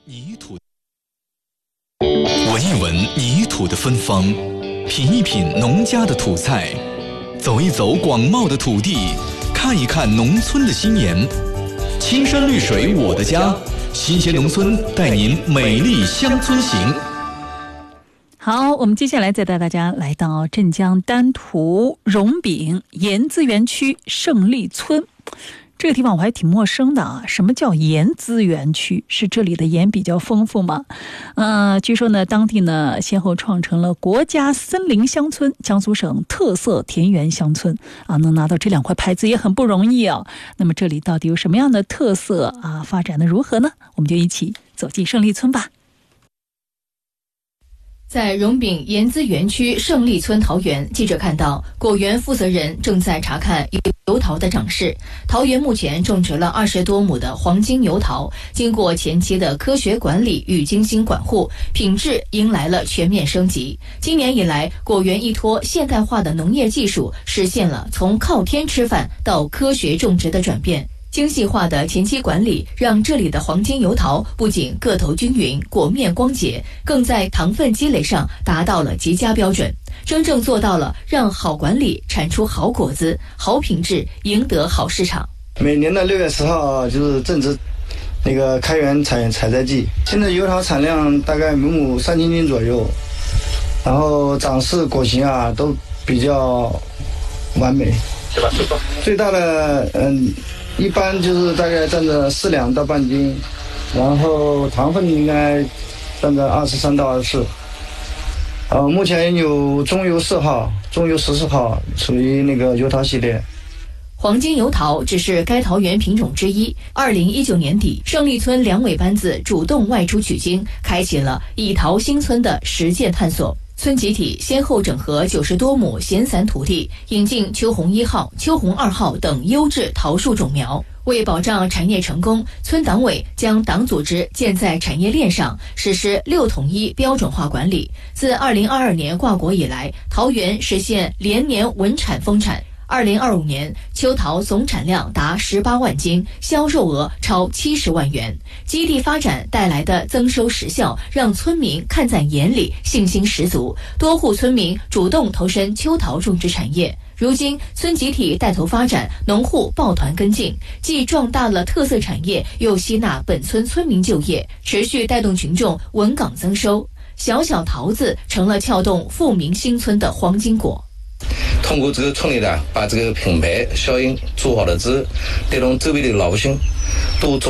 泥土，闻一闻泥土的芬芳，品一品农家的土菜，走一走广袤的土地，看一看农村的新颜。青山绿水我的家，新鲜农村带您美丽乡村行。 好，我们接下来再带大家来到镇江丹徒荣炳盐资源区胜利村。这个地方我还挺陌生的啊，什么叫盐资源区？是这里的盐比较丰富吗？据说呢，当地呢先后创成了国家森林乡村、江苏省特色田园乡村啊，能拿到这2块牌子也很不容易啊。那么这里到底有什么样的特色啊？发展的如何呢？我们就一起走进胜利村吧。 在荣炳盐资源区胜利村桃园，记者看到果园负责人正在查看油桃的长势。桃园目前种植了20多亩的黄金油桃，经过前期的科学管理与精心管护，品质迎来了全面升级。今年以来，果园依托现代化的农业技术，实现了从靠天吃饭到科学种植的转变。精细化的前期管理让这里的黄金油桃不仅个头均匀、果面光洁，更在糖分积累上达到了极佳标准，真正做到了让好管理产出好果子、好品质，赢得好市场。 每年的6月10号就是正值那个开园采摘季，现在油桃产量大概每亩3000斤左右，然后长势果形啊都比较完美，对吧？最大的一般就是大概占着4两到半斤，然后糖分应该占着23到24。目前有中油4号、中油14号，属于那个油桃系列。 黄金油桃只是该桃园品种之一。2019年底，胜利村两委班子主动外出取经，开启了以桃新村的实践探索。村集体先后整合90多亩闲散土地，引进秋红1号、秋红2号等优质桃树种苗。为保障产业成功，村党委将党组织建在产业链上，实施6统一标准化管理。自2022年挂果以来，桃园实现连年稳产丰产。2025年，秋桃总产量达18万斤，销售额超70万元。基地发展带来的增收实效，让村民看在眼里，信心十足。多户村民主动投身秋桃种植产业。如今，村集体带头发展，农户抱团跟进，既壮大了特色产业，又吸纳本村村民就业，持续带动群众稳岗增收。小小桃子成了撬动富民新村的黄金果。 通过这个村里呢，把这个品牌效应做好了之后，带动周围的老百姓都